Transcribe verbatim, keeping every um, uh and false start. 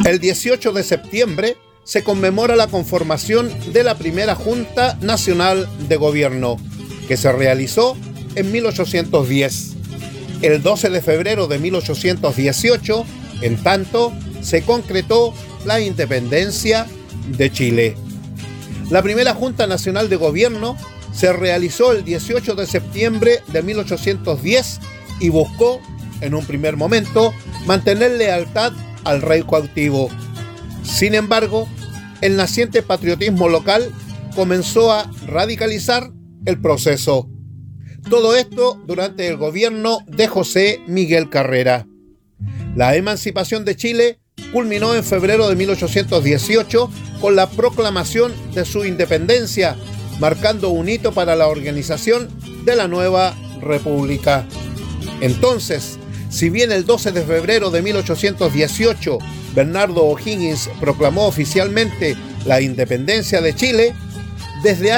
El dieciocho de septiembre se conmemora la conformación de la primera Junta Nacional de Gobierno, que se realizó en mil ochocientos diez. El doce de febrero de mil ochocientos dieciocho, en tanto, se concretó la independencia de Chile. La primera Junta Nacional de Gobierno se realizó el dieciocho de septiembre de mil ochocientos diez y buscó, en un primer momento, mantener lealtad al rey cautivo. Sin embargo, el naciente patriotismo local comenzó a radicalizar el proceso. Todo esto durante el gobierno de José Miguel Carrera. La emancipación de Chile culminó en febrero de mil ochocientos dieciocho con la proclamación de su independencia, marcando un hito para la organización de la nueva república. Entonces, si bien el doce de febrero de mil ochocientos dieciocho Bernardo O'Higgins proclamó oficialmente la independencia de Chile, desde hace